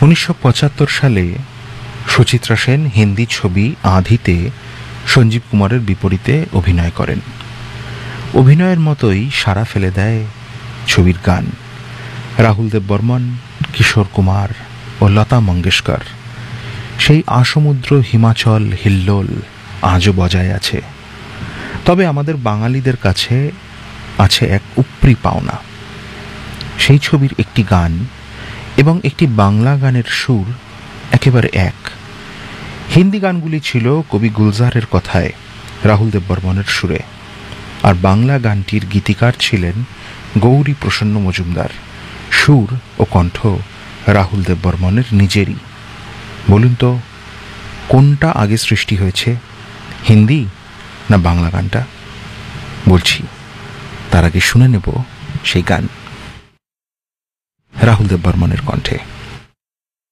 1975 সালে সুচিত্রা সেন হিন্দি ছবি আঁধিতে সঞ্জীব কুমারের বিপরীতে অভিনয় করেন। অভিনয়ের মতোই সাড়া ফেলে দেয় ছবির গান। রাহুল দেব বর্মন, কিশোর কুমার ও লতা মঙ্গেশকর সেই আসমুদ্র হিমাচল হিল্লোল আজও বজায় আছে। তবে আমাদের বাঙালিদের কাছে আছে এক উপরি পাওনা। সেই ছবির একটি গান এবং একটি বাংলা গানের সুর একেবারে এক। হিন্দি গানগুলি ছিল কবি গুলজারের কথায় রাহুল দেব বর্মনের সুরে, আর বাংলা গানটির গীতিকার ছিলেন গৌরী প্রসন্ন মজুমদার। সুর ও কণ্ঠ রাহুল দেব বর্মনের নিজেরই। বলুন তো, কোনটা আগে সৃষ্টি হয়েছে, হিন্দি না বাংলা গানটা? বলছি, তার আগে শুনে নেব সেই গান রাহুল দেব বর্মনের কণ্ঠে।